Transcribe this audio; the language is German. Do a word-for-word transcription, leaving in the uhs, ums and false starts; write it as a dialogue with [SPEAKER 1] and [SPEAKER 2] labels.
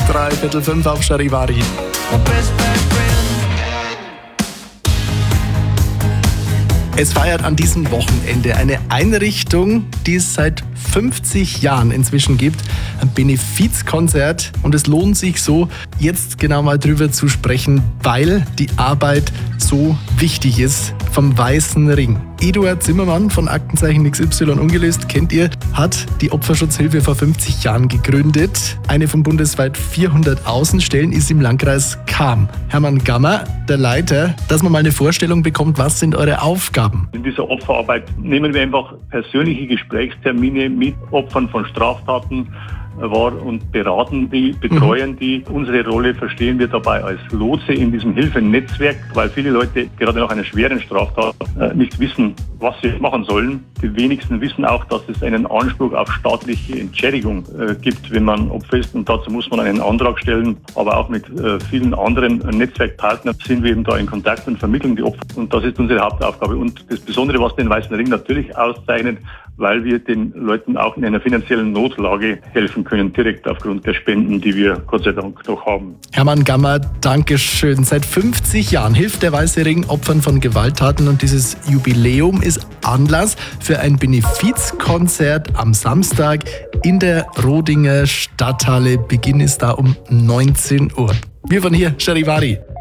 [SPEAKER 1] drei Viertel fünf auf Charivari. Es feiert an diesem Wochenende eine Einrichtung, die es seit fünfzig Jahren inzwischen gibt. Ein Benefizkonzert. Und es lohnt sich so, jetzt genau mal drüber zu sprechen, weil die Arbeit so wichtig ist. Vom Weißen Ring. Eduard Zimmermann von Aktenzeichen X Y ungelöst, kennt ihr, hat die Opferschutzhilfe vor fünfzig Jahren gegründet. Eine von bundesweit vierhundert Außenstellen ist im Landkreis Cham. Hermann Gammer, der Leiter, dass man mal eine Vorstellung bekommt, was sind eure Aufgaben?
[SPEAKER 2] In dieser Opferarbeit nehmen wir einfach persönliche Gesprächstermine mit Opfern von Straftaten wahr und beraten die, betreuen die. Unsere Rolle verstehen wir dabei als Lotse in diesem Hilfenetzwerk, weil viele Leute gerade nach einer schweren Straftat äh, nicht wissen, was sie machen sollen. Die wenigsten wissen auch, dass es einen Anspruch auf staatliche Entschädigung äh, gibt, wenn man Opfer ist. Und dazu muss man einen Antrag stellen. Aber auch mit äh, vielen anderen Netzwerkpartnern sind wir eben da in Kontakt und vermitteln die Opfer. Und das ist unsere Hauptaufgabe. Und das Besondere, was den Weißen Ring natürlich auszeichnet, weil wir den Leuten auch in einer finanziellen Notlage helfen können, direkt aufgrund der Spenden, die wir Gott sei Dank noch haben.
[SPEAKER 1] Hermann Gammer, Dankeschön. Seit fünfzig Jahren hilft der Weiße Ring Opfern von Gewalttaten und dieses Jubiläum ist Anlass für ein Benefizkonzert am Samstag in der Rodinger Stadthalle. Beginn ist da um neunzehn Uhr. Wir von hier, Charivari.